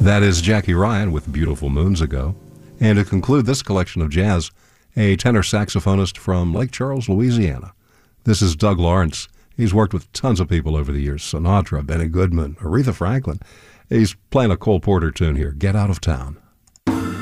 That is Jackie Ryan with Beautiful Moons Ago. And to conclude this collection of jazz, a tenor saxophonist from Lake Charles, Louisiana. This is Doug Lawrence. He's worked with tons of people over the years, Sinatra, Benny Goodman, Aretha Franklin. He's playing a Cole Porter tune here, Get Out of Town.